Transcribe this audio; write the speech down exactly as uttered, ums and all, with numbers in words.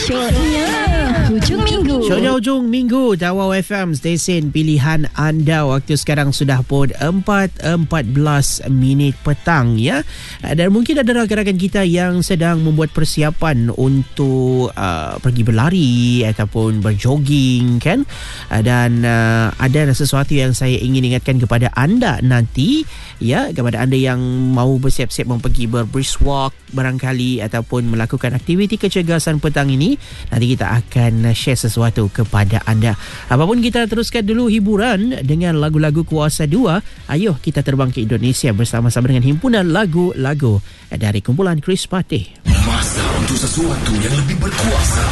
Syoknya Hujung Minggu. Syoknya Hujung Minggu Tawau F M, stesen pilihan anda. Waktu sekarang sudah pun empat empat belas minit petang ya. Dan mungkin ada rakan-rakan kita yang sedang membuat persiapan untuk uh, pergi berlari ataupun berjoging kan. Dan uh, ada sesuatu yang saya ingin ingatkan kepada anda nanti ya, kepada anda yang mahu bersiap-siap pergi ber-brisk walk barangkali ataupun melakukan aktiviti kecergasan petang ini. Nanti kita akan share sesuatu kepada anda. Apapun, kita teruskan dulu hiburan dengan lagu-lagu Kuasa dua. Ayuh kita terbang ke Indonesia bersama-sama dengan himpunan lagu-lagu dari kumpulan Chris Patih. Masa untuk sesuatu yang lebih berkuasa.